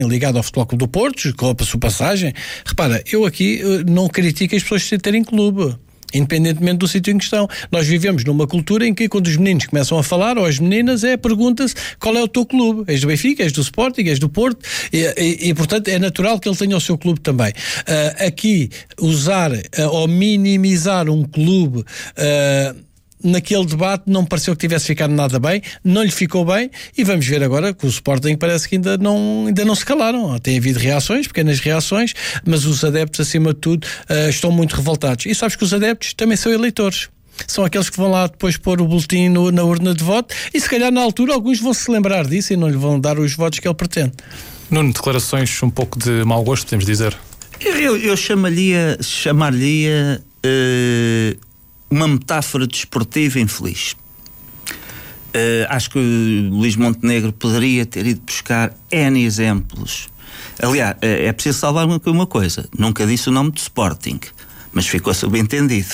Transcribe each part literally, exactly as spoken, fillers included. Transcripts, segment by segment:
ligado ao Futebol Clube do Porto, com a sua passagem. Repara, eu aqui não critico as pessoas de terem clube, independentemente do sítio em questão. Nós vivemos numa cultura em que, quando os meninos começam a falar, ou as meninas, é pergunta-se qual é o teu clube. És do Benfica, és do Sporting, és do Porto, e, e, e portanto é natural que ele tenha o seu clube também. Uh, aqui, usar uh, ou minimizar um clube uh, naquele debate não pareceu que tivesse ficado nada bem, não lhe ficou bem, e vamos ver agora que o Sporting parece que ainda não, ainda não se calaram. Tem havido reações, pequenas reações, mas os adeptos, acima de tudo, uh, estão muito revoltados. E sabes que os adeptos também são eleitores. São aqueles que vão lá depois pôr o boletim no, na urna de voto, e se calhar na altura alguns vão se lembrar disso e não lhe vão dar os votos que ele pretende. Nuno, declarações um pouco de mau gosto, podemos dizer? Eu, eu, eu chamaria, chamar-lhe uh... uma metáfora desportiva infeliz. Uh, acho que o Luís Montenegro poderia ter ido buscar N exemplos. Aliás, uh, é preciso salvar uma, uma coisa. Nunca disse o nome de Sporting, mas ficou subentendido.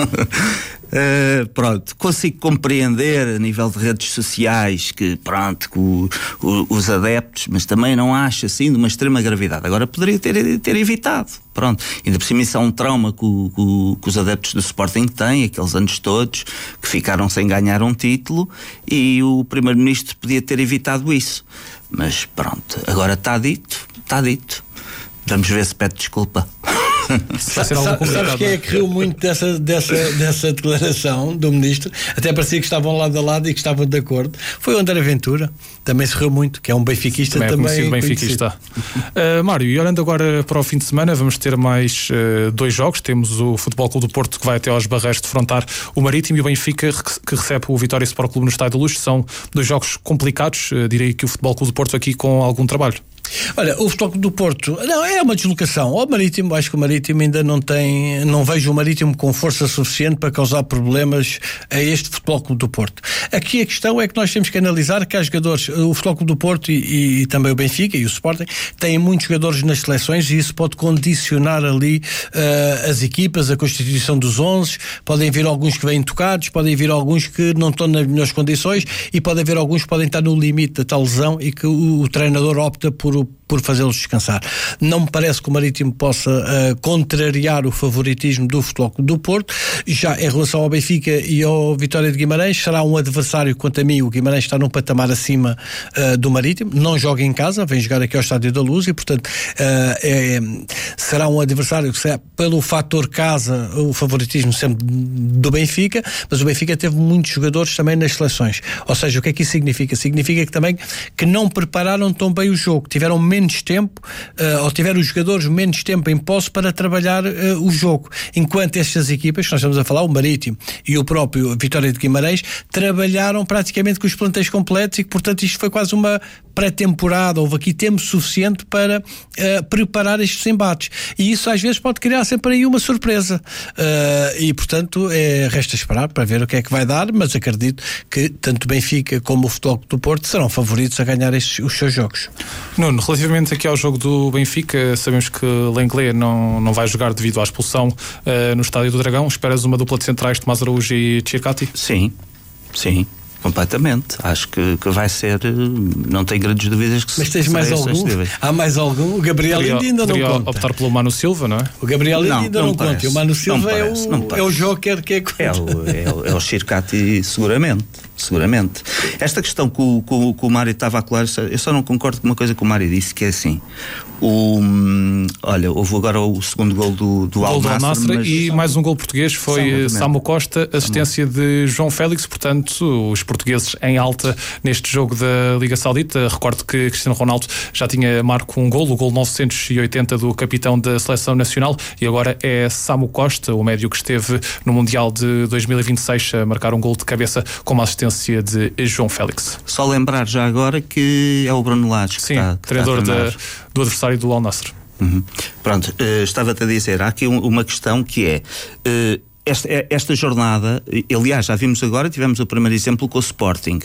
Uh, pronto, consigo compreender a nível de redes sociais que, pronto, que o, o, os adeptos, mas também não acho assim de uma extrema gravidade. Agora poderia ter, ter evitado, pronto. Ainda por cima isso é um trauma que, o, que os adeptos do Sporting têm, aqueles anos todos que ficaram sem ganhar um título, e o Primeiro-Ministro podia ter evitado isso. Mas pronto, agora está dito, está dito. Vamos ver se pede desculpa. Sabe, sabes quem é que riu muito dessa, dessa, dessa declaração do Ministro? Até parecia que estavam lado a lado e que estavam de acordo. Foi o André Ventura, também se riu muito, que é um benfiquista também. também é conhecido benfiquista. Uh, Mário, e olhando agora para o fim de semana, vamos ter mais uh, dois jogos. Temos o Futebol Clube do Porto, que vai até aos Barreiros defrontar o Marítimo, e o Benfica, que recebe o Vitória Sport Clube no Estádio da Luz. São dois jogos complicados. Uh, direi que o Futebol Clube do Porto aqui com algum trabalho. Olha, o Futebol Clube do Porto, não, é uma deslocação ao Marítimo. Acho que o Marítimo ainda não tem, não vejo o Marítimo com força suficiente para causar problemas a este Futebol Clube do Porto. Aqui a questão é que nós temos que analisar que há jogadores, o Futebol Clube do Porto e, e também o Benfica e o Sporting têm muitos jogadores nas seleções, e isso pode condicionar ali uh, as equipas, a constituição dos onze. Podem vir alguns que vêm tocados, podem vir alguns que não estão nas melhores condições, e pode haver alguns que podem estar no limite da tal lesão e que o, o treinador opta por por fazê-los descansar. Não me parece que o Marítimo possa uh, contrariar o favoritismo do Futebol Clube do Porto. Já em relação ao Benfica e ao Vitória de Guimarães, será um adversário, quanto a mim, o Guimarães está num patamar acima uh, do Marítimo, não joga em casa, vem jogar aqui ao Estádio da Luz, e portanto uh, é, será um adversário que será, pelo fator casa, o favoritismo sempre do Benfica, mas o Benfica teve muitos jogadores também nas seleções. Ou seja, o que é que isso significa? Significa que também que não prepararam tão bem o jogo, tiveram menos tempo, uh, ou tiveram os jogadores menos tempo em posse para trabalhar uh, o jogo, enquanto estas equipas que nós estamos a falar, o Marítimo e o próprio Vitória de Guimarães, trabalharam praticamente com os plantéis completos, e que portanto isto foi quase uma pré-temporada. Houve aqui tempo suficiente para uh, preparar estes embates, e isso às vezes pode criar sempre aí uma surpresa, uh, e portanto é, resta esperar para ver o que é que vai dar, mas acredito que tanto Benfica como o Futebol do Porto serão favoritos a ganhar estes, os seus jogos. Nuno, relativamente aqui ao jogo do Benfica, sabemos que Lenglet não, não vai jogar devido à expulsão uh, no Estádio do Dragão. Esperas uma dupla de centrais, Tomás Araújo e Tchirkati? Sim, sim, completamente. Acho que, que vai ser, não tenho grandes dúvidas que Mas tens mais algum? Há mais algum? O Gabriel poderia, ainda não conta. Optar pelo Manu Silva, não é? O Gabriel não, ainda não, não conta. O Manu Silva é, parece, o, é o joker que é conta. É o, é o, é o Tchirkati, seguramente. Seguramente. Esta questão que o, que, o, que o Mário estava a colar, eu só não concordo com uma coisa que o Mário disse, que é assim, o, olha, houve agora o segundo gol do, do Al Nassr, mas... e mais um gol português foi Samu Costa, assistência de João Félix. Portanto, os portugueses em alta neste jogo da Liga Saudita. Recordo que Cristiano Ronaldo já tinha marcado um gol, o gol novecentos e oitenta do capitão da Seleção Nacional, e agora é Samu Costa, o médio que esteve no Mundial de dois mil e vinte e seis, a marcar um gol de cabeça com uma assistência de João Félix. Só lembrar já agora que é o Bruno Lage que Sim, está, treinador está da, do adversário do Al Nassr. Uhum. Pronto, uh, estava-te a dizer, há aqui um, uma questão que é, uh, Esta, esta jornada, aliás, já vimos agora, tivemos o primeiro exemplo com o Sporting.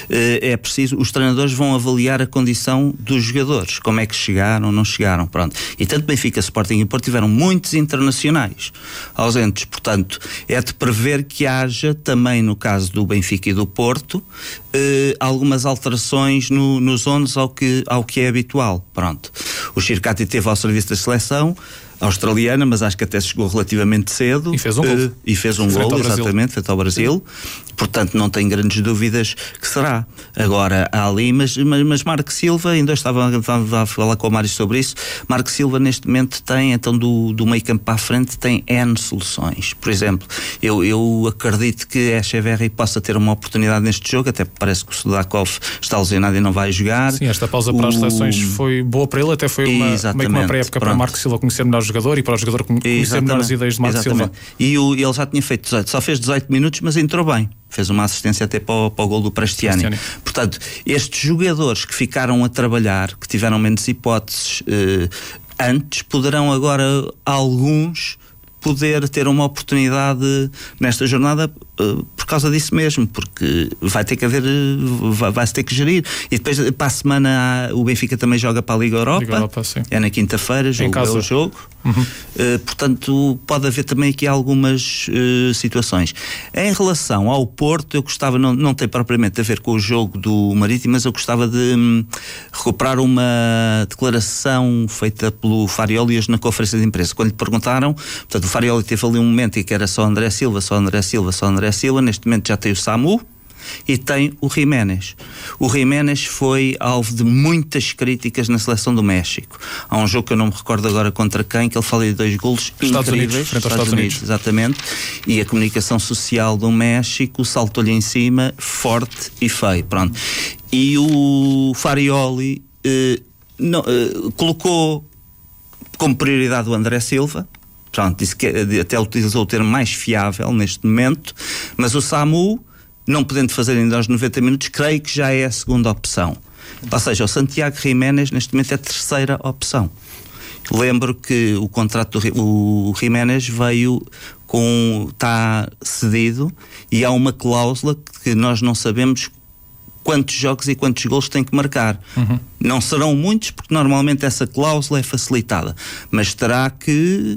É preciso, os treinadores vão avaliar a condição dos jogadores, como é que chegaram, não chegaram, pronto. E tanto Benfica, Sporting e Porto tiveram muitos internacionais ausentes, portanto, é de prever que haja também, no caso do Benfica e do Porto, eh, algumas alterações no, nos onze ao que, ao que é habitual, pronto. O Chircati teve ao serviço da seleção australiana, mas acho que até chegou relativamente cedo. E fez um gol. Uh, e fez um gol, exatamente, feito ao Brasil. Sim. Portanto, não tenho grandes dúvidas que será. Agora, há ali, mas, mas, mas Marco Silva, ainda estava, estava a falar com o Mário sobre isso, Marco Silva neste momento tem, então do, do meio campo para a frente, tem N soluções. Por exemplo, eu, eu acredito que Echeverri possa ter uma oportunidade neste jogo, até parece que o Sudakov está lesionado e não vai jogar. Sim, esta pausa para o... as seleções foi boa para ele, até foi uma, meio que uma pré-época para Marco Silva conhecer melhor o jogador e para o jogador conhecer Exatamente. melhor as ideias de Marco Silva. E o, ele já tinha feito dezoito, só fez dezoito minutos, mas entrou bem. Fez uma assistência até para o, para o gol do Prestiani. Prestiani. Portanto, estes jogadores que ficaram a trabalhar, que tiveram menos hipóteses eh, antes, poderão agora, alguns, poder ter uma oportunidade nesta jornada uh, por causa disso mesmo, porque vai ter que haver, uh, vai, vai-se ter que gerir. E depois, para a semana, o Benfica também joga para a Liga Europa. Liga Europa, sim. É na quinta-feira, jogo é o jogo. Uhum. Uh, portanto, pode haver também aqui algumas uh, situações. Em relação ao Porto, eu gostava, não, não tem propriamente a ver com o jogo do Marítimo, mas eu gostava de um, recuperar uma declaração feita pelo Farioli hoje na conferência de imprensa, quando lhe perguntaram, portanto, o Farioli teve ali um momento em que era só André Silva, só André Silva, só André Silva, neste momento já tem o Samu e tem o Jiménez. O Jiménez foi alvo de muitas críticas na seleção do México. Há um jogo que eu não me recordo agora contra quem, que ele fala de dois golos Estados incríveis. Unidos, frente aos Estados Unidos. Exatamente. E a comunicação social do México saltou-lhe em cima, forte e feio. Pronto. E o Farioli eh, não, eh, colocou como prioridade o André Silva. Pronto, disse que até utilizou o termo mais fiável neste momento, mas o Samu, não podendo fazer ainda aos noventa minutos, creio que já é a segunda opção. Ou seja, o Santiago Jiménez neste momento é a terceira opção. Lembro que o contrato do o Jiménez veio com, está cedido e há uma cláusula que nós não sabemos quantos jogos e quantos golos tem que marcar. Uhum. Não serão muitos, porque normalmente essa cláusula é facilitada, mas terá que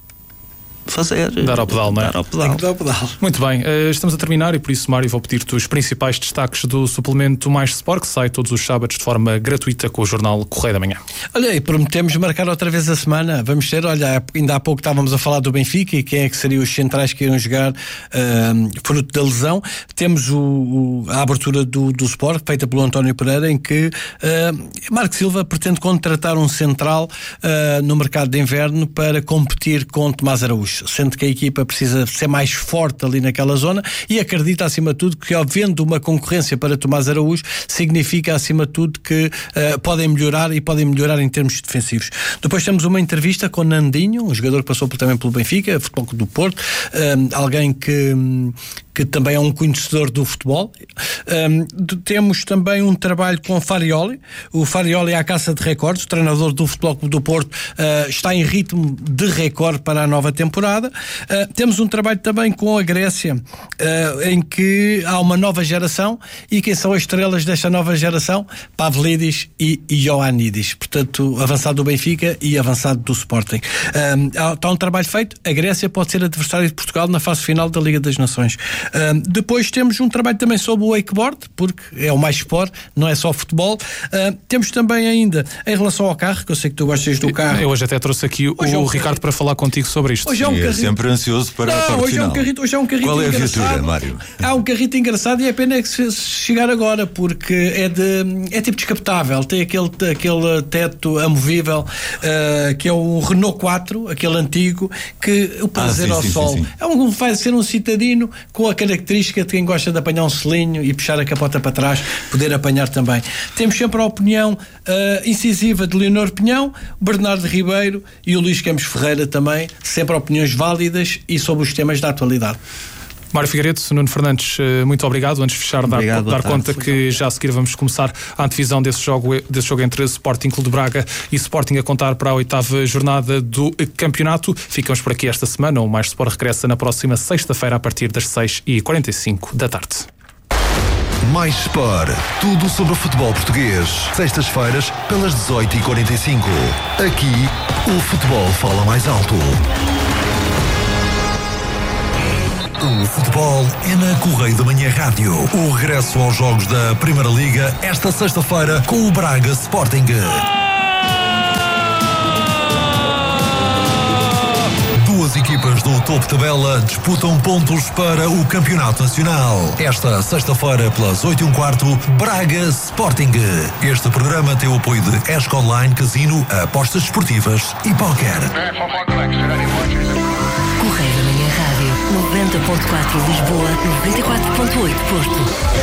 fazer. Dar ao pedal, não é? Dar ao pedal. Dar ao pedal. Muito bem, uh, estamos a terminar e por isso, Mário, vou pedir-te os principais destaques do suplemento Mais Sport, que sai todos os sábados de forma gratuita com o jornal Correio da Manhã. Olha, e prometemos marcar outra vez a semana. Vamos ter, olha, ainda há pouco estávamos a falar do Benfica e quem é que seriam os centrais que iriam jogar uh, fruto da lesão. Temos o, o, a abertura do, do Sport, feita pelo António Pereira, em que uh, Marco Silva pretende contratar um central uh, no mercado de inverno para competir com Tomás Araújo, sendo que a equipa precisa ser mais forte ali naquela zona e acredita, acima de tudo, que havendo uma concorrência para Tomás Araújo, significa, acima de tudo, que uh, podem melhorar e podem melhorar em termos defensivos. Depois temos uma entrevista com Nandinho, um jogador que passou também pelo Benfica, Futebol Clube do Porto, uh, alguém que... que também é um conhecedor do futebol. Um, temos também um trabalho com o Farioli. O Farioli é à caça de recordes, o treinador do Futebol Clube do Porto uh, está em ritmo de recorde para a nova temporada. Uh, temos um trabalho também com a Grécia, uh, em que há uma nova geração e quem são as estrelas desta nova geração? Pavlidis e Ioannidis. Portanto, avançado do Benfica e avançado do Sporting. Um, está um trabalho feito. A Grécia pode ser adversário de Portugal na fase final da Liga das Nações. Uh, depois temos um trabalho também sobre o wakeboard, porque é o mais sport, não é só futebol. Uh, temos também ainda, em relação ao carro, que eu sei que tu gostas do carro. Eu hoje até trouxe aqui o, é um Ricardo carrito. para falar contigo sobre isto. Hoje é, um carrito... é sempre ansioso para não, a parte hoje final. É um carrito, hoje é um carrito Qual é a engraçado. viatura, Mário? Há um carrito engraçado e é pena que se chegar agora, porque é, de, é tipo descapotável, tem aquele, aquele teto amovível, uh, que é o Renault quatro, aquele antigo, que o prazer ah, sim, ao sim, sol. Sim, sim. É um, vai ser um citadino com a característica de quem gosta de apanhar um selinho e puxar a capota para trás, poder apanhar também. Temos sempre a opinião uh, incisiva de Leonor Pinhão, Bernardo Ribeiro e o Luís Campos Ferreira também, sempre opiniões válidas e sobre os temas da atualidade. Mário Figueiredo, Nuno Fernandes, muito obrigado. Antes de fechar, obrigado, dar, dar conta que já a seguir vamos começar a antevisão desse jogo, desse jogo entre Sporting Clube de Braga e Sporting a contar para a oitava jornada do campeonato. Ficamos por aqui esta semana. O Mais Sport regressa na próxima sexta-feira a partir das seis e quarenta e cinco da tarde. Mais Sport, tudo sobre o futebol português. Sextas-feiras, pelas dezoito e quarenta e cinco. Aqui, o futebol fala mais alto. O futebol é na Correio da Manhã Rádio. O regresso aos jogos da Primeira Liga esta sexta-feira com o Braga Sporting. Duas equipas do topo tabela disputam pontos para o Campeonato Nacional. Esta sexta-feira, pelas oito e um quarto, Braga Sporting. Este programa tem o apoio de Esco Online, Casino, apostas desportivas e póquer. Correio da Manhã Rádio, noventa ponto quatro Lisboa, noventa e quatro ponto oito Porto.